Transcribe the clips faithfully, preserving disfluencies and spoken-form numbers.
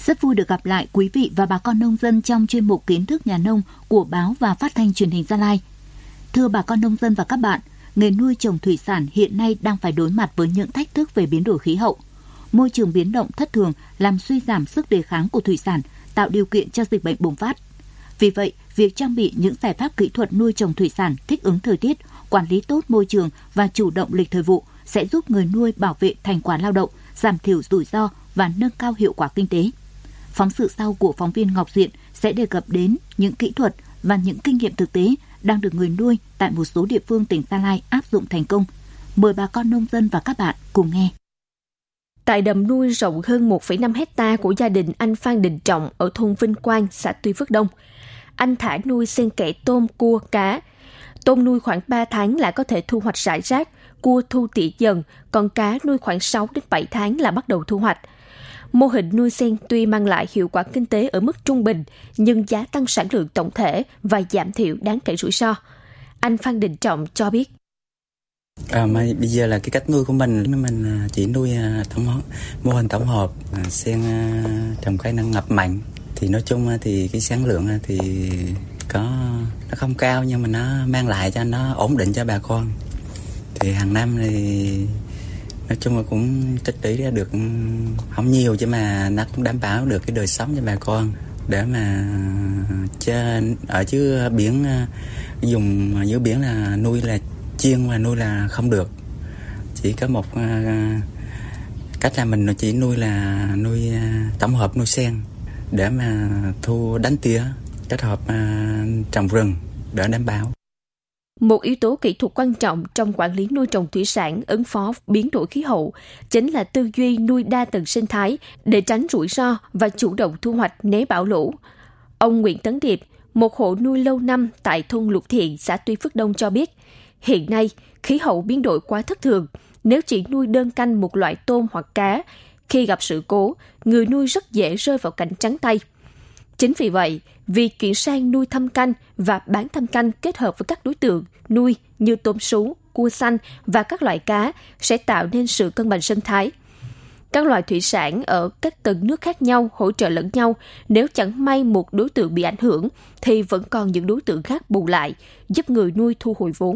Rất vui được gặp lại quý vị và bà con nông dân trong chuyên mục Kiến thức nhà nông của báo và phát thanh truyền hình Gia Lai. Thưa bà con nông dân và các bạn, nghề nuôi trồng thủy sản hiện nay đang phải đối mặt với những thách thức về biến đổi khí hậu. Môi trường biến động thất thường làm suy giảm sức đề kháng của thủy sản, tạo điều kiện cho dịch bệnh bùng phát. Vì vậy, việc trang bị những giải pháp kỹ thuật nuôi trồng thủy sản thích ứng thời tiết, quản lý tốt môi trường và chủ động lịch thời vụ sẽ giúp người nuôi bảo vệ thành quả lao động, giảm thiểu rủi ro và nâng cao hiệu quả kinh tế. Phóng sự sau của phóng viên Ngọc Diện sẽ đề cập đến những kỹ thuật và những kinh nghiệm thực tế đang được người nuôi tại một số địa phương tỉnh Gia Lai áp dụng thành công. Mời bà con nông dân và các bạn cùng nghe. Tại đầm nuôi rộng hơn một phẩy năm hectare của gia đình anh Phan Đình Trọng ở thôn Vinh Quang, xã Tuy Phước Đông, anh thả nuôi xen kẽ tôm, cua, cá. Tôm nuôi khoảng ba tháng là có thể thu hoạch rải rác, cua thu tỉa dần, còn cá nuôi khoảng sáu đến bảy tháng là bắt đầu thu hoạch. Mô hình nuôi sen tuy mang lại hiệu quả kinh tế ở mức trung bình, nhưng giá tăng sản lượng tổng thể và giảm thiểu đáng kể rủi ro. Anh Phan Đình Trọng cho biết. À, mà bây giờ là cái cách nuôi của mình, mình chỉ nuôi tổng hợp, mô hình tổng hợp, sen trồng cây năng ngập mặn. Thì nói chung thì cái sản lượng thì có nó không cao nhưng mà nó mang lại cho nó ổn định cho bà con. Thì hàng năm thì nói chung là cũng tích lũy ra được không nhiều chứ mà nó cũng đảm bảo được cái đời sống cho bà con. Để mà trên ở dưới biển, dùng dưới biển là nuôi là chiên mà nuôi là không được. Chỉ có một cách là mình chỉ nuôi là nuôi tổng hợp nuôi sen để mà thu đánh tỉa, kết hợp trồng rừng để đảm bảo. Một yếu tố kỹ thuật quan trọng trong quản lý nuôi trồng thủy sản ứng phó biến đổi khí hậu chính là tư duy nuôi đa tầng sinh thái để tránh rủi ro và chủ động thu hoạch né bão lũ. Ông Nguyễn Tấn Điệp, một hộ nuôi lâu năm tại thôn Lục Thiện, xã Tuy Phước Đông cho biết, hiện nay khí hậu biến đổi quá thất thường. Nếu chỉ nuôi đơn canh một loại tôm hoặc cá, khi gặp sự cố, người nuôi rất dễ rơi vào cảnh trắng tay. Chính vì vậy, việc chuyển sang nuôi thâm canh và bán thâm canh kết hợp với các đối tượng nuôi như tôm sú, cua xanh và các loại cá sẽ tạo nên sự cân bằng sinh thái. Các loài thủy sản ở các tầng nước khác nhau hỗ trợ lẫn nhau, nếu chẳng may một đối tượng bị ảnh hưởng thì vẫn còn những đối tượng khác bù lại, giúp người nuôi thu hồi vốn.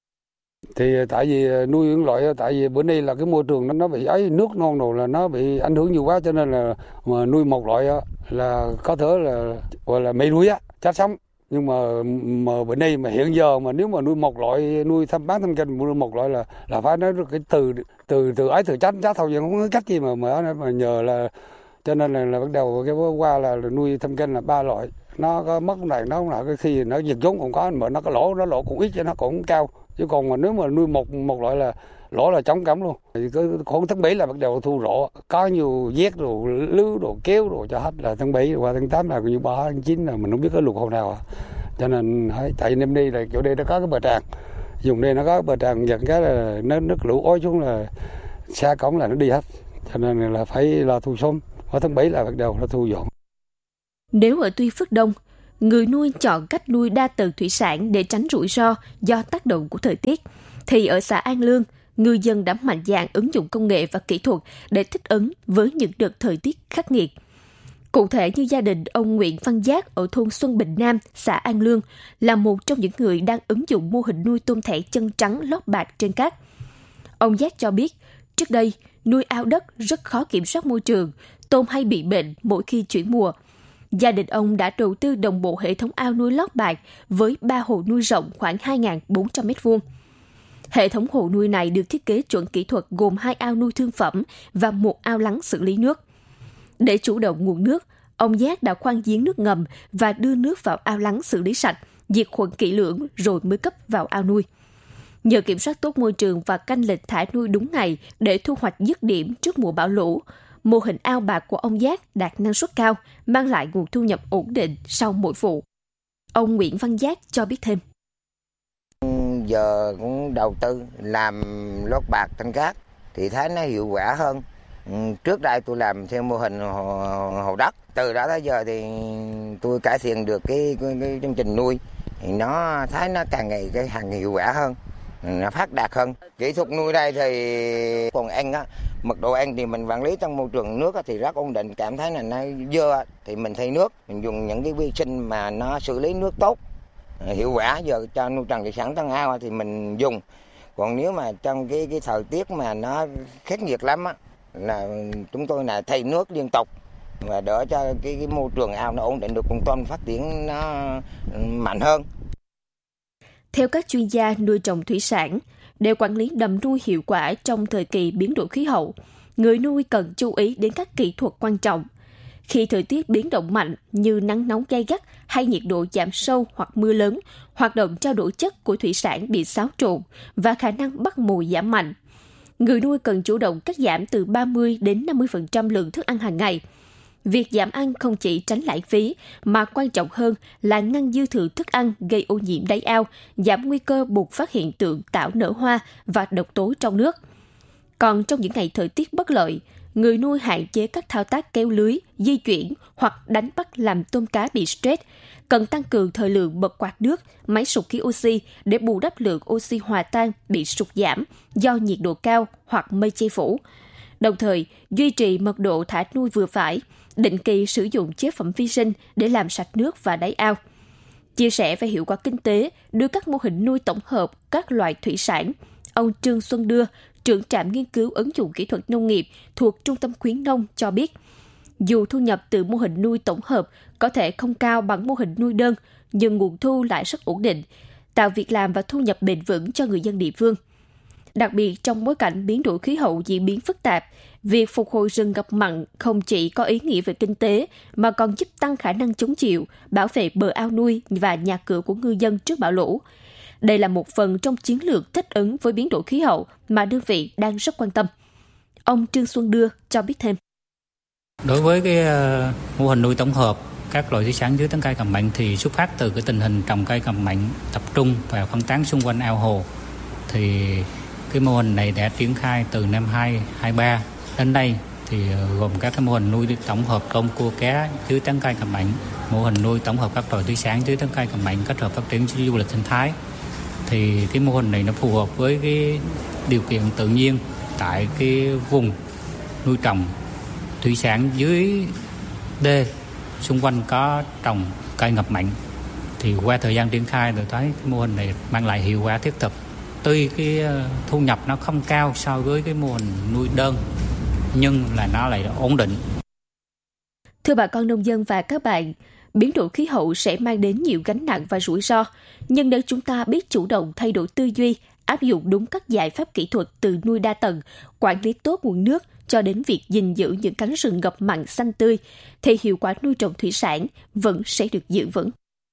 Thì tại vì nuôi những loại, tại vì bữa nay là cái môi trường nó nó bị ấy, nước non đồ là nó bị ảnh hưởng nhiều quá, cho nên là mà nuôi một loại là có thể là gọi là mê nuôi á, chết sống. Nhưng mà mà bữa nay mà hiện giờ mà nếu mà nuôi một loại, nuôi thăm bán thăm canh nuôi một loại là là phải nói cái từ từ từ ấy từ chết chết thôi, không có cách gì mà mà mà nhờ là cho nên là, là bắt đầu cái qua là, là nuôi thăm canh là ba loại. Nó có mất này nó là cái khi nó diệt vốn cũng có, mà nó có lỗ, nó lỗ cũng ít cho nó cũng cao. Chứ còn mà nếu mà nuôi một một loại là lỗ là chống cắm luôn. Thì cái khoảng tháng bảy là bắt đầu thu rộ, có nhiều vét đồ, lưới đồ, kéo đồ cho hết, là tháng bảy qua tháng tám là như ba tháng chín là mình không biết cái lục hồ nào. Cho nên tại năm nay là chỗ đây nó có cái bờ tràn, dùng đây nó có bờ tràn, dần cái là nó nước lũ ối xuống là xa cổng là nó đi hết. Cho nên là phải là thu sớm, ở tháng bảy là bắt đầu nó thu dọn. Nếu ở Tuy Phước Đông, người nuôi chọn cách nuôi đa tầng thủy sản để tránh rủi ro do tác động của thời tiết, thì ở xã An Lương, ngư dân đã mạnh dạn ứng dụng công nghệ và kỹ thuật để thích ứng với những đợt thời tiết khắc nghiệt. Cụ thể như gia đình ông Nguyễn Văn Giác ở thôn Xuân Bình Nam, xã An Lương là một trong những người đang ứng dụng mô hình nuôi tôm thẻ chân trắng lót bạc trên cát. Ông Giác cho biết, trước đây nuôi ao đất rất khó kiểm soát môi trường, tôm hay bị bệnh mỗi khi chuyển mùa. Gia đình ông đã đầu tư đồng bộ hệ thống ao nuôi lót bạc với ba hồ nuôi rộng khoảng hai nghìn bốn trăm mét vuông. Hệ thống hồ nuôi này được thiết kế chuẩn kỹ thuật gồm hai ao nuôi thương phẩm và một ao lắng xử lý nước. Để chủ động nguồn nước, ông Giác đã khoan giếng nước ngầm và đưa nước vào ao lắng xử lý sạch, diệt khuẩn kỹ lưỡng rồi mới cấp vào ao nuôi. Nhờ kiểm soát tốt môi trường và canh lịch thả nuôi đúng ngày để thu hoạch dứt điểm trước mùa bão lũ, mô hình ao bạc của ông Giác đạt năng suất cao, mang lại nguồn thu nhập ổn định sau mỗi vụ. Ông Nguyễn Văn Giác cho biết thêm. Giờ cũng đầu tư làm lót bạc trên cát thì thấy nó hiệu quả hơn. Trước đây tôi làm theo mô hình hồ, hồ đất. Từ đó tới giờ thì tôi cải thiện được cái, cái, cái chương trình nuôi. Thì nó thấy nó càng ngày cái hàng hiệu quả hơn. nó phát đạt hơn. Kỹ thuật nuôi đây thì còn ăn á, mật độ ăn thì mình quản lý trong môi trường nước thì rất ổn định, cảm thấy là nó dơ thì mình thay nước, mình dùng những cái vi sinh mà nó xử lý nước tốt, hiệu quả. Giờ cho nuôi trồng thủy sản trong ao thì mình dùng. Còn nếu mà trong cái cái thời tiết mà nó khắc nghiệt lắm á, là chúng tôi là thay nước liên tục và đỡ cho cái, cái môi trường ao nó ổn định được, con tôm phát triển nó mạnh hơn. Theo các chuyên gia nuôi trồng thủy sản, để quản lý đầm nuôi hiệu quả trong thời kỳ biến đổi khí hậu, người nuôi cần chú ý đến các kỹ thuật quan trọng. Khi thời tiết biến động mạnh như nắng nóng gay gắt hay nhiệt độ giảm sâu hoặc mưa lớn, hoạt động trao đổi chất của thủy sản bị xáo trộn và khả năng bắt mồi giảm mạnh. Người nuôi cần chủ động cắt giảm từ ba mươi đến năm mươi phần trăm lượng thức ăn hàng ngày. Việc giảm ăn không chỉ tránh lãng phí, mà quan trọng hơn là ngăn dư thừa thức ăn gây ô nhiễm đáy ao, giảm nguy cơ bùng phát hiện tượng tảo nở hoa và độc tố trong nước. Còn trong những ngày thời tiết bất lợi, người nuôi hạn chế các thao tác kéo lưới, di chuyển hoặc đánh bắt làm tôm cá bị stress, cần tăng cường thời lượng bật quạt nước, máy sục khí oxy để bù đắp lượng oxy hòa tan bị sụt giảm do nhiệt độ cao hoặc mây che phủ. Đồng thời, duy trì mật độ thả nuôi vừa phải, định kỳ sử dụng chế phẩm vi sinh để làm sạch nước và đáy ao. Chia sẻ về hiệu quả kinh tế đưa các mô hình nuôi tổng hợp các loài thủy sản, ông Trương Xuân Đưa, trưởng trạm nghiên cứu ứng dụng kỹ thuật nông nghiệp thuộc Trung tâm khuyến nông cho biết, dù thu nhập từ mô hình nuôi tổng hợp có thể không cao bằng mô hình nuôi đơn, nhưng nguồn thu lại rất ổn định, tạo việc làm và thu nhập bền vững cho người dân địa phương. Đặc biệt trong bối cảnh biến đổi khí hậu diễn biến phức tạp, việc phục hồi rừng ngập mặn không chỉ có ý nghĩa về kinh tế mà còn giúp tăng khả năng chống chịu, bảo vệ bờ ao nuôi và nhà cửa của ngư dân trước bão lũ. Đây là một phần trong chiến lược thích ứng với biến đổi khí hậu mà đơn vị đang rất quan tâm. Ông Trương Xuân Đưa cho biết thêm. Đối với cái uh, mô hình nuôi tổng hợp các loại thủy sản dưới tán cây cầm mặn thì xuất phát từ cái tình hình trồng cây cầm mặn tập trung và phân tán xung quanh ao hồ, thì cái mô hình này đã triển khai từ năm hai không hai ba đến đây, thì gồm các cái mô hình nuôi tổng hợp tôm cua cá dưới tán cây cầm mặn, mô hình nuôi tổng hợp các loài thủy sản dưới tán cây cầm mặn kết hợp phát triển du lịch sinh thái. Thì cái mô hình này nó phù hợp với cái điều kiện tự nhiên tại cái vùng nuôi trồng thủy sản dưới đê, xung quanh có trồng cây ngập mặn. Thì qua thời gian triển khai tôi thấy cái mô hình này mang lại hiệu quả thiết thực. Tuy cái thu nhập nó không cao so với cái mô hình nuôi đơn, nhưng là nó lại ổn định. Thưa bà con nông dân và các bạn, biến đổi khí hậu sẽ mang đến nhiều gánh nặng và rủi ro, nhưng nếu chúng ta biết chủ động thay đổi tư duy, áp dụng đúng các giải pháp kỹ thuật từ nuôi đa tầng, quản lý tốt nguồn nước cho đến việc gìn giữ những cánh rừng ngập mặn xanh tươi, thì hiệu quả nuôi trồng thủy sản vẫn sẽ được giữ vững.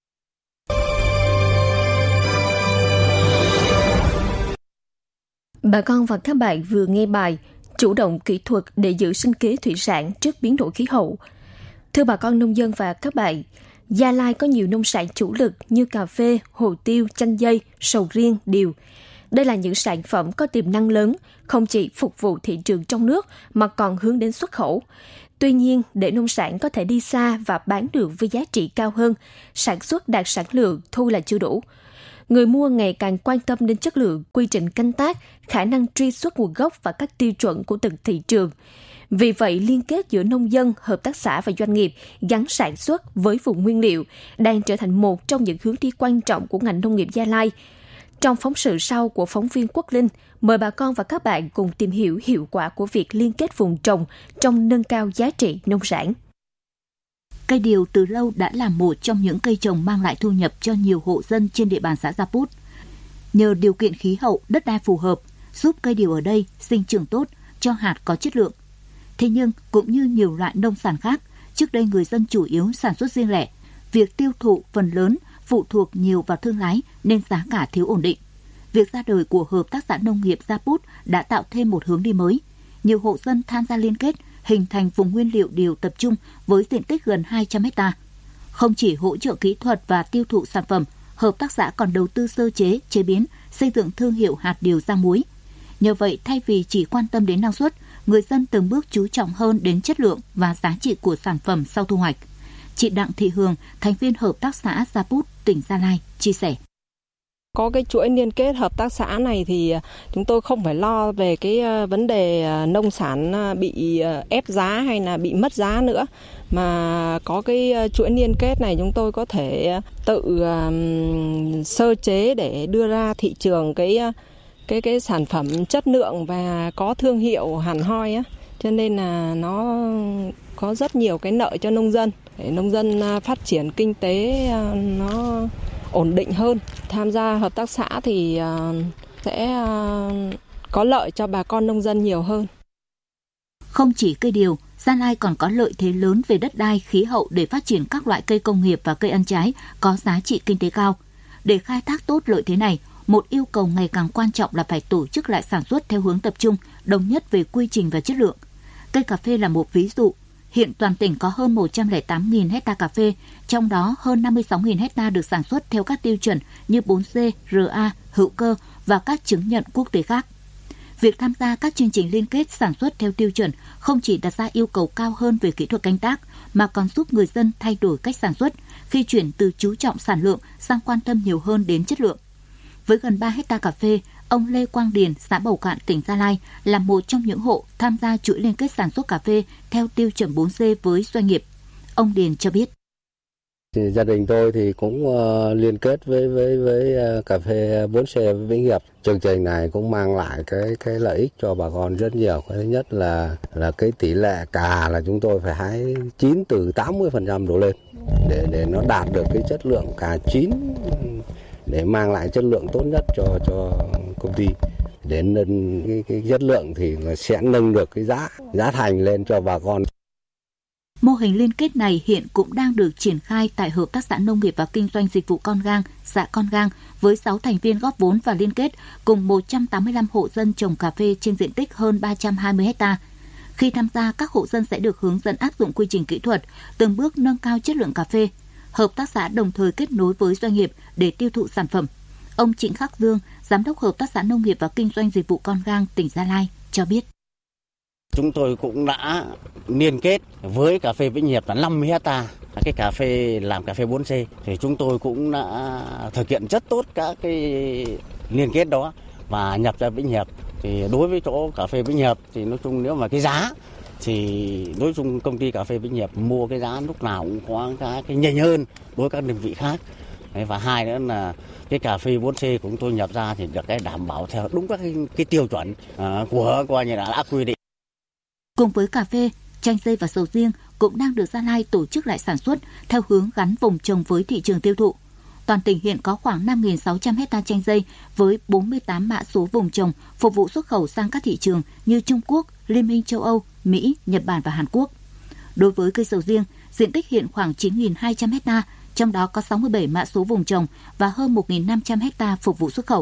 Bà con và các bạn vừa nghe bài Chủ động kỹ thuật để giữ sinh kế thủy sản trước biến đổi khí hậu. Thưa bà con nông dân và các bạn, Gia Lai có nhiều nông sản chủ lực như cà phê, hồ tiêu, chanh dây, sầu riêng, điều. Đây là những sản phẩm có tiềm năng lớn, không chỉ phục vụ thị trường trong nước mà còn hướng đến xuất khẩu. Tuy nhiên, để nông sản có thể đi xa và bán được với giá trị cao hơn, sản xuất đạt sản lượng thu là chưa đủ. Người mua ngày càng quan tâm đến chất lượng, quy trình canh tác, khả năng truy xuất nguồn gốc và các tiêu chuẩn của từng thị trường. Vì vậy, liên kết giữa nông dân, hợp tác xã và doanh nghiệp gắn sản xuất với vùng nguyên liệu đang trở thành một trong những hướng đi quan trọng của ngành nông nghiệp Gia Lai. Trong phóng sự sau của phóng viên Quốc Linh, mời bà con và các bạn cùng tìm hiểu hiệu quả của việc liên kết vùng trồng trong nâng cao giá trị nông sản. Cây điều từ lâu đã là một trong những cây trồng mang lại thu nhập cho nhiều hộ dân trên địa bàn xã Gia Pút. Nhờ điều kiện khí hậu, đất đai phù hợp, giúp cây điều ở đây sinh trưởng tốt, cho hạt có chất lượng. Thế nhưng, cũng như nhiều loại nông sản khác, trước đây người dân chủ yếu sản xuất riêng lẻ. Việc tiêu thụ phần lớn phụ thuộc nhiều vào thương lái nên giá cả thiếu ổn định. Việc ra đời của Hợp tác xã Nông nghiệp Gia Pút đã tạo thêm một hướng đi mới. Nhiều hộ dân tham gia liên kết, hình thành vùng nguyên liệu điều tập trung với diện tích gần hai trăm héc ta. Không chỉ hỗ trợ kỹ thuật và tiêu thụ sản phẩm, hợp tác xã còn đầu tư sơ chế, chế biến, xây dựng thương hiệu hạt điều rang muối. Nhờ vậy, thay vì chỉ quan tâm đến năng suất, người dân từng bước chú trọng hơn đến chất lượng và giá trị của sản phẩm sau thu hoạch. Chị Đặng Thị Hường, thành viên Hợp tác xã Gia Pút, tỉnh Gia Lai, chia sẻ. có cái chuỗi liên kết hợp tác xã này thì chúng tôi không phải lo về cái vấn đề nông sản bị ép giá hay là bị mất giá nữa, mà có cái chuỗi liên kết này chúng tôi có thể tự um, sơ chế để đưa ra thị trường cái cái cái sản phẩm chất lượng và có thương hiệu hẳn hoi á, cho nên là nó có rất nhiều cái lợi cho nông dân, để nông dân phát triển kinh tế nó ổn định hơn. Tham gia hợp tác xã thì sẽ có lợi cho bà con nông dân nhiều hơn. Không chỉ cây điều, Gia Lai còn có lợi thế lớn về đất đai, khí hậu để phát triển các loại cây công nghiệp và cây ăn trái có giá trị kinh tế cao. Để khai thác tốt lợi thế này, một yêu cầu ngày càng quan trọng là phải tổ chức lại sản xuất theo hướng tập trung, đồng nhất về quy trình và chất lượng. Cây cà phê là một ví dụ. Hiện toàn tỉnh có hơn một trăm lẻ tám nghìn hecta cà phê, trong đó hơn năm mươi sáu nghìn hecta được sản xuất theo các tiêu chuẩn như bốn C, R A, hữu cơ và các chứng nhận quốc tế khác. Việc tham gia các chương trình liên kết sản xuất theo tiêu chuẩn không chỉ đặt ra yêu cầu cao hơn về kỹ thuật canh tác, mà còn giúp người dân thay đổi cách sản xuất khi chuyển từ chú trọng sản lượng sang quan tâm nhiều hơn đến chất lượng. Với gần ba hecta cà phê, ông Lê Quang Điền, xã Bầu Cạn, tỉnh Gia Lai là một trong những hộ tham gia chuỗi liên kết sản xuất cà phê theo tiêu chuẩn bốn C với doanh nghiệp. Ông Điền cho biết. Thì gia đình tôi thì cũng uh, liên kết với với với uh, cà phê bốn C với Vĩnh Hiệp. Chương trình này cũng mang lại cái cái lợi ích cho bà con rất nhiều. Cái thứ nhất là là cái tỷ lệ cà là chúng tôi phải hái chín từ tám mươi phần trăm đổ lên để để nó đạt được cái chất lượng cà chín, để mang lại chất lượng tốt nhất cho cho công ty. Để nâng cái, cái chất lượng thì sẽ nâng được cái giá giá thành lên cho bà con. Mô hình liên kết này hiện cũng đang được triển khai tại Hợp tác xã Nông nghiệp và Kinh doanh Dịch vụ Con Gang, xã Con Gang với sáu thành viên góp vốn và liên kết cùng một trăm tám mươi lăm hộ dân trồng cà phê trên diện tích hơn ba trăm hai mươi héc-ta. Khi tham gia, các hộ dân sẽ được hướng dẫn áp dụng quy trình kỹ thuật, từng bước nâng cao chất lượng cà phê. Hợp tác xã đồng thời kết nối với doanh nghiệp để tiêu thụ sản phẩm. Ông Trịnh Khắc Dương, Giám đốc Hợp tác xã Nông nghiệp và Kinh doanh Dịch vụ Con Gang, tỉnh Gia Lai cho biết. Chúng tôi cũng đã liên kết với cà phê Vĩnh Hiệp là năm mươi héc-ta. Cái cà phê làm cà phê bốn C thì chúng tôi cũng đã thực hiện rất tốt các cái liên kết đó và nhập ra Vĩnh Hiệp. Thì đối với chỗ cà phê Vĩnh Hiệp thì nói chung nếu mà cái giá thì đối chung công ty cà phê Vĩnh Hiệp mua cái giá lúc nào cũng có cái, cái nhanh hơn đối với các đơn vị khác. Và hai nữa là cái cà phê bốn C của chúng tôi nhập ra thì được cái đảm bảo theo đúng các cái, cái tiêu chuẩn uh, của coi như là đã quy định. Cùng với cà phê, chanh dây và sầu riêng cũng đang được Gia Lai tổ chức lại sản xuất theo hướng gắn vùng trồng với thị trường tiêu thụ. Toàn tỉnh hiện có khoảng năm nghìn sáu trăm héc-ta chanh dây với bốn mươi tám mã số vùng trồng phục vụ xuất khẩu sang các thị trường như Trung Quốc, Liên minh châu Âu, Mỹ, Nhật Bản và Hàn Quốc. Đối với cây sầu riêng, diện tích hiện khoảng chín nghìn hai trăm héc-ta, trong đó có sáu mươi bảy mã số vùng trồng và hơn một nghìn năm trăm héc-ta phục vụ xuất khẩu.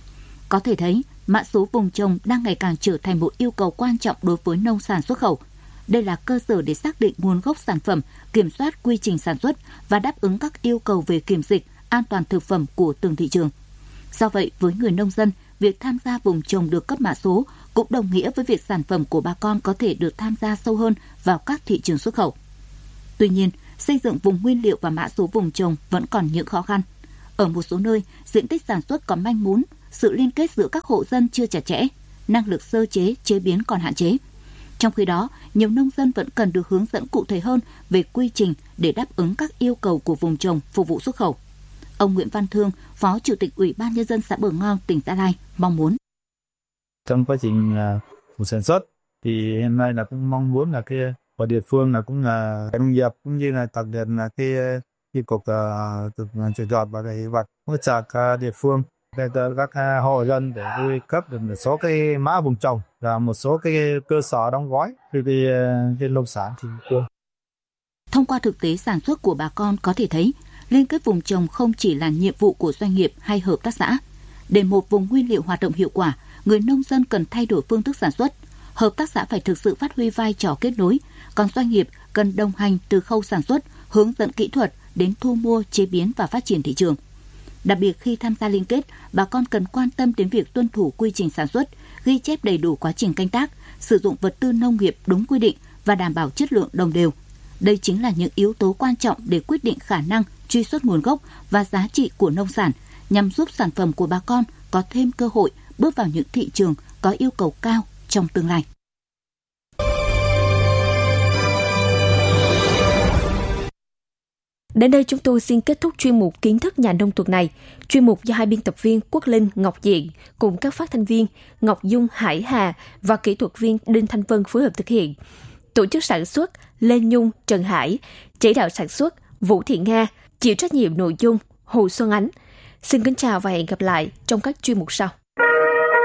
Có thể thấy, mã số vùng trồng đang ngày càng trở thành một yêu cầu quan trọng đối với nông sản xuất khẩu. Đây là cơ sở để xác định nguồn gốc sản phẩm, kiểm soát quy trình sản xuất và đáp ứng các yêu cầu về kiểm dịch, an toàn thực phẩm của từng thị trường. Do vậy, với người nông dân, việc tham gia vùng trồng được cấp mã số cũng đồng nghĩa với việc sản phẩm của bà con có thể được tham gia sâu hơn vào các thị trường xuất khẩu. Tuy nhiên, xây dựng vùng nguyên liệu và mã số vùng trồng vẫn còn những khó khăn. Ở một số nơi, diện tích sản xuất còn manh mún, sự liên kết giữa các hộ dân chưa chặt chẽ, năng lực sơ chế, chế biến còn hạn chế. Trong khi đó, nhiều nông dân vẫn cần được hướng dẫn cụ thể hơn về quy trình để đáp ứng các yêu cầu của vùng trồng phục vụ xuất khẩu. Ông Nguyễn Văn Thương, Phó Chủ tịch Ủy ban Nhân dân xã Bờ Ngon, tỉnh Gia Lai mong muốn. Trong quá trình uh, sản xuất thì hiện nay là cũng mong muốn là cái của địa phương là cũng là nông nghiệp cũng như là đặc biệt là cái chi cục thực trồng trọt và cây vật hỗ trợ các địa phương để các hộ dân để cung cấp được một số cái mã vùng trồng và một số cái cơ sở đóng gói cái cái, cái nông sản trên địa phương. Thông qua thực tế sản xuất của bà con có thể thấy, liên kết vùng trồng không chỉ là nhiệm vụ của doanh nghiệp hay hợp tác xã. Để một vùng nguyên liệu hoạt động hiệu quả, người nông dân cần thay đổi phương thức sản xuất. Hợp tác xã phải thực sự phát huy vai trò kết nối, còn doanh nghiệp cần đồng hành từ khâu sản xuất, hướng dẫn kỹ thuật đến thu mua, chế biến và phát triển thị trường. Đặc biệt khi tham gia liên kết, bà con cần quan tâm đến việc tuân thủ quy trình sản xuất, ghi chép đầy đủ quá trình canh tác, sử dụng vật tư nông nghiệp đúng quy định và đảm bảo chất lượng đồng đều. Đây chính là những yếu tố quan trọng để quyết định khả năng truy xuất nguồn gốc và giá trị của nông sản, nhằm giúp sản phẩm của bà con có thêm cơ hội bước vào những thị trường có yêu cầu cao trong tương lai. Đến đây chúng tôi xin kết thúc chuyên mục Kiến thức nhà nông tuần này. Chuyên mục do hai biên tập viên Quốc Linh, Ngọc Diện cùng các phát thanh viên Ngọc Dung, Hải Hà và kỹ thuật viên Đinh Thanh Vân phối hợp thực hiện. Tổ chức sản xuất Lê Nhung, Trần Hải, chỉ đạo sản xuất Vũ Thị Nga, chịu trách nhiệm nội dung Hồ Xuân Ánh. Xin kính chào và hẹn gặp lại trong các chuyên mục sau.